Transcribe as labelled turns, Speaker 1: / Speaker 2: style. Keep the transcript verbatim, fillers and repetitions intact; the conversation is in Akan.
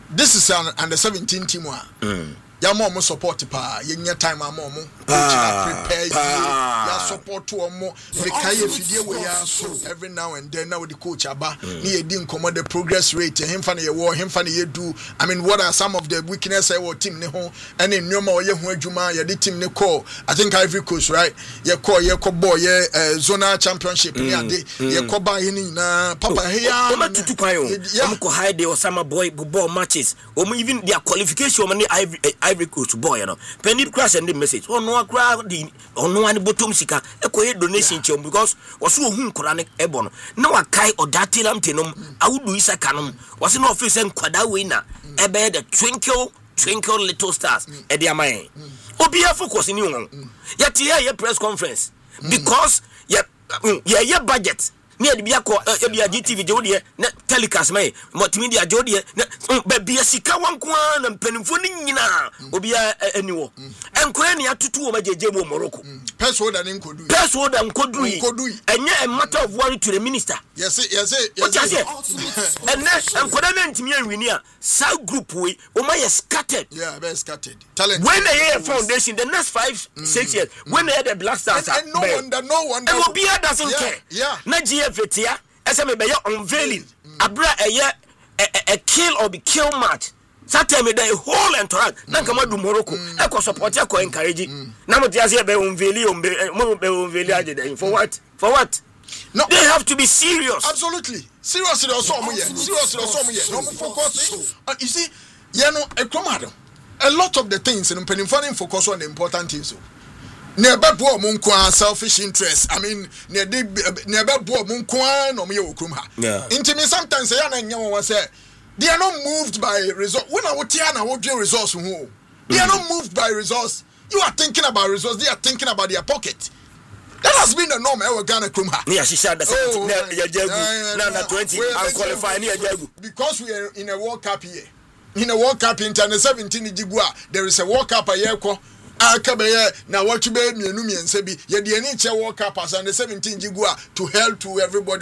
Speaker 1: this is an under seventeen team wa. Mm. Ya mom support pa yenya time am mom prepare ya support to omo we kai afidie we ya so every now and then now the coach aba na ye di nkomo the progress rate hemfa na ye wo hemfa na ye do. I mean, what are some of the weaknesses our team ne ho and in nyoma o ye ho adwuma ye the team ne call. I think Ivory Coast, right? Ye call ye call boy ye zonal championship ni ade ye call ba ye ni na papa here
Speaker 2: o ma tutu kwan o o ko hide o sama boy ball matches o even their qualification on the Ivory Ivory Coast boy, you know. Penny crash and the message. Oh no, crowd the oh no one bottom sika. Eko donation chum because was so hum Quranic ebon. No a kai or datilam tenum. I would do isa canum. Was no office and quada winner. Ebe the twinkle twinkle little stars. Ediamae. Obia focus in you. Yet here your press conference because yeah yeah yeah budget. Near the Biako, uh, G T V Jodie, telecast me, multimedia Jodie, be a Sika one quan and Penifuna, Obia annual. And Quania to two of Jebo Morocco.
Speaker 1: Password and Kodu.
Speaker 2: Password and Kodu. And yet a matter of worry to the minister.
Speaker 1: Yes, yes,
Speaker 2: yes. And next, and Kodaman to me and Winia, South Group, we, Omaya scattered.
Speaker 1: Yeah, very scattered. Talent.
Speaker 2: When they have foundation, the next five, six years, when they had a black stars,
Speaker 1: and no one, no one,
Speaker 2: and Obia doesn't care.
Speaker 1: Yeah.
Speaker 2: Nagia Vetia, as I may be unveiling, Abra a year a kill or be kill match. Saturday the whole entourage. Nankama do Morocco. I could support you, encourage. Now, Jazia be unveiling, unveiling for what? For what? No, they have to be serious.
Speaker 1: Absolutely. Seriously, or some year. Seriously, or some year. No more focus. You see, you know, a commander. A lot of the things in Penifani focus on the important things. Never bought Munkwan selfish interest. I mean, never bought Munkwan or me Okrumha.
Speaker 2: Yeah.
Speaker 1: Into me sometimes say, and say, they are not moved by results. When I would Tiana, what your resource? They are not moved by results. You are thinking about results, they are thinking about their pocket. That has been the norm. Ever Ghana Krumha.
Speaker 2: Yeah, she said that. Oh, twenty. I'm qualifying here,
Speaker 1: because we are in a World Cup here. In a World Cup in China seventeen Jigua, there is a World Cup a year. Akabeye na what you be mienu miense bi ye de ani che World Cup as under seventeen Jigua to help to everybody.